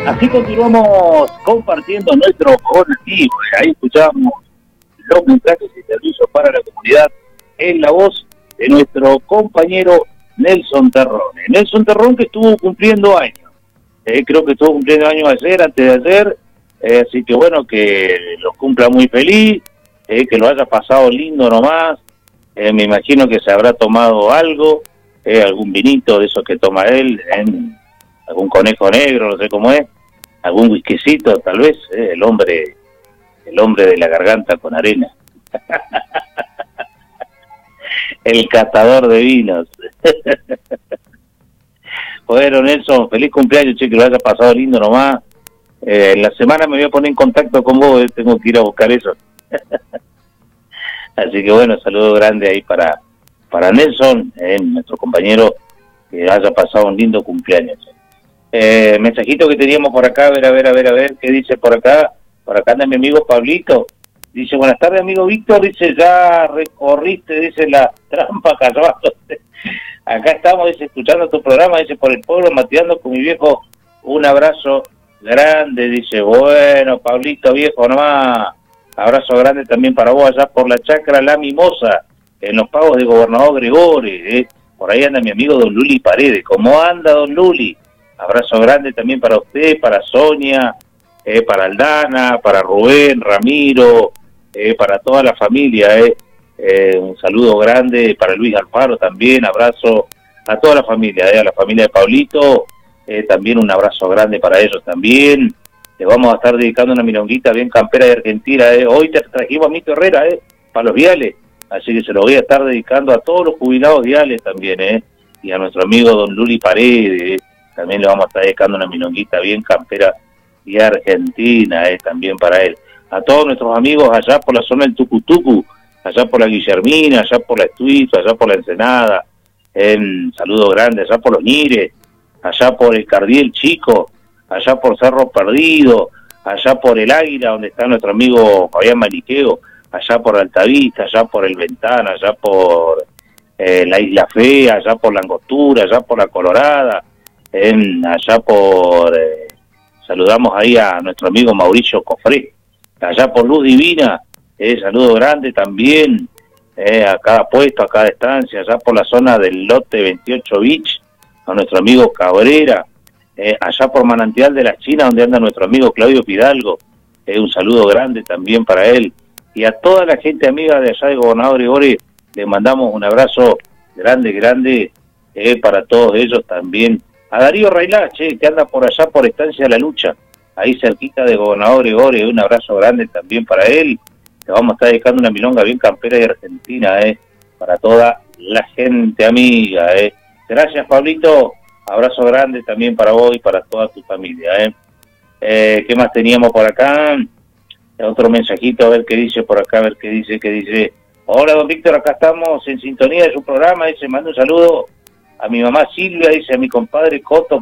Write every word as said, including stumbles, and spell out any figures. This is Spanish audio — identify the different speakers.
Speaker 1: Así continuamos compartiendo nuestro colectivo. Ahí escuchamos los mensajes y servicios para la comunidad en la voz de nuestro compañero Nelson Terrón. Nelson Terrón, que estuvo cumpliendo años. Eh, creo que estuvo cumpliendo años ayer, antes de ayer. Eh, así que bueno, que los cumpla muy feliz, eh, que lo haya pasado lindo nomás. Eh, me imagino que se habrá tomado algo, eh, algún vinito de esos que toma él, en algún conejo negro, no sé cómo es, algún whiskycito tal vez, eh, el hombre el hombre de la garganta con arena. El catador de vinos. Bueno, Nelson, feliz cumpleaños, che, que lo haya pasado lindo nomás. Eh, en la semana me voy a poner en contacto con vos, eh, tengo que ir a buscar eso. Así que bueno, saludo grande ahí para, para Nelson, eh, nuestro compañero, que haya pasado un lindo cumpleaños. Eh, mensajito que teníamos por acá, a ver, a ver, a ver, a ver, ¿qué dice por acá? Por acá anda mi amigo Pablito. Dice, buenas tardes, amigo Víctor. Dice, ya recorriste, dice, la trampa, Carvalho. Acá estamos, dice, escuchando tu programa, dice, por el pueblo, mateando con mi viejo. Un abrazo grande, dice, bueno, Pablito, viejo, nomás. Abrazo grande también para vos allá por la chacra La Mimosa, en los pagos de Gobernador Gregori. Eh. Por ahí anda mi amigo don Luli Paredes. ¿Cómo anda, don Luli? Abrazo grande también para usted, para Sonia, eh, para Aldana, para Rubén, Ramiro, eh, para toda la familia. Eh. Eh, un saludo grande para Luis Alfaro también, abrazo a toda la familia, eh, a la familia de Pablito, eh, también un abrazo grande para ellos también. Le vamos a estar dedicando una milonguita bien campera de Argentina. Eh. Hoy te trajimos a Mito Herrera, eh, para los viales, así que se lo voy a estar dedicando a todos los jubilados viales también, eh, y a nuestro amigo don Luli Paredes. Eh. También le vamos a estar dedicando una milonguita bien campera y argentina, eh, también para él. A todos nuestros amigos allá por la zona del Tucutucu, allá por la Guillermina, allá por la Estuito, allá por la Ensenada, un saludo grande, allá por los Nires, allá por el Cardiel Chico, allá por Cerro Perdido, allá por el Águila, donde está nuestro amigo Fabián Mariqueo, allá por Altavista, allá por el Ventana, allá por eh, la Isla Fea, allá por la Angostura, allá por la Colorada, en, allá por, eh, saludamos ahí a nuestro amigo Mauricio Cofré, allá por Luz Divina, eh, saludo grande también, eh, a cada puesto, a cada estancia, allá por la zona del lote veintiocho Beach, a nuestro amigo Cabrera, eh, allá por Manantial de las Chinas, donde anda nuestro amigo Claudio Pidalgo, eh, un saludo grande también para él, y a toda la gente amiga de allá de Gobernador Gregori, le mandamos un abrazo grande, grande, eh, para todos ellos también. A Darío Railá, che, que anda por allá por Estancia de la Lucha, ahí cerquita de Gobernador Gregori, un abrazo grande también para él. Le vamos a estar dedicando una milonga bien campera y argentina, eh, para toda la gente amiga, eh. Gracias, Pablito, abrazo grande también para vos y para toda tu familia, eh. Eh, ¿qué más teníamos por acá? Otro mensajito, a ver qué dice por acá, a ver qué dice, qué dice. Hola, don Víctor, acá estamos en sintonía de su programa, dice, manda un saludo a mi mamá Silvia, dice, a mi compadre Coto